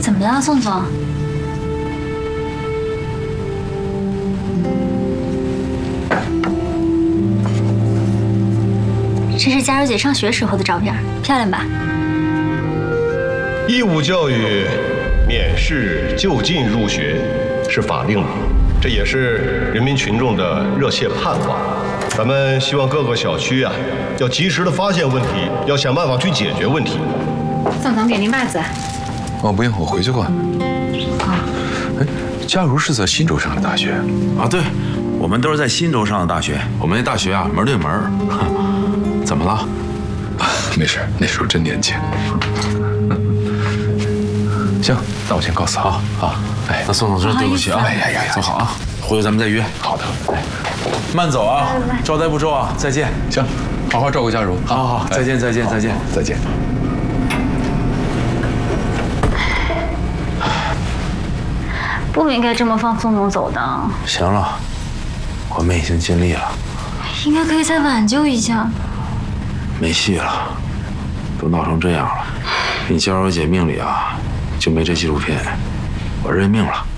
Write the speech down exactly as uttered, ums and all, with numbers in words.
怎么了，宋总？这是佳茹姐上学时候的照片，漂亮吧？ 义务教育免试就近入学是法令，这也是人民群众的热切盼望。咱们希望各个小区啊，要及时的发现问题，要想办法去解决问题。 宋总，点您袜子。 哦，不用，我回去换。啊，哎，佳茹是在新州上的大学啊？对，我们都是在新州上的大学。我们那大学啊，门对门。怎么了？ 啊，没事，那时候真年轻。行，那我先告辞啊。好，哎， 那宋总真对不起啊！ 哎呀呀呀， 走好啊，回头咱们再约。 好的，哎， 慢走啊，招待不周啊，再见。 行，好好照顾佳茹。 好好好，再见再见再见再见。 不应该这么放宋总走的。 行了，我们已经尽力了。 应该可以再挽救一下。 没戏了，都闹成这样了，你佳茹姐命里啊就没这纪录片，我认命了。